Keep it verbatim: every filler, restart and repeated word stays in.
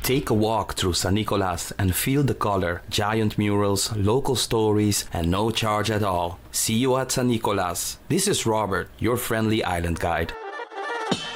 Take a walk through San Nicolas and feel the color, giant murals, local stories, and no charge at all. See you at San Nicolas. This is Robert, your friendly island guide.